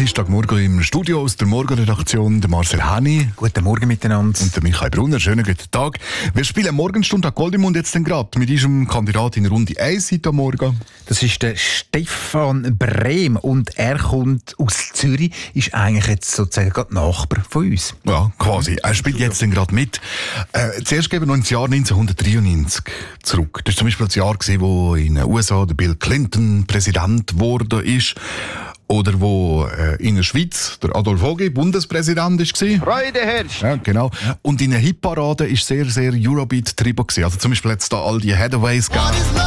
Dienstagmorgen im Studio aus der Morgenredaktion der Marcel Hani. Guten Morgen miteinander. Und der Michael Brunner. Schönen guten Tag. Wir spielen Morgenstunde an Goldemund jetzt gerade mit unserem Kandidat in Runde 1 heute Morgen. Das ist der Stefan Brehm und er kommt aus Zürich, ist eigentlich jetzt sozusagen gerade Nachbar von uns. Ja, quasi. Er spielt jetzt gerade mit. Zuerst gehen wir noch ins Jahr 1993 zurück. Das war zum Beispiel das Jahr, wo in den USA der Bill Clinton Präsident geworden ist. Oder wo in der Schweiz der Adolf Hogi Bundespräsident war. Freude herrscht. Ja, genau. Und in der Hitparade war sehr Eurobeat-Tribo. Also zum Beispiel jetzt da all die Headaways gegeben.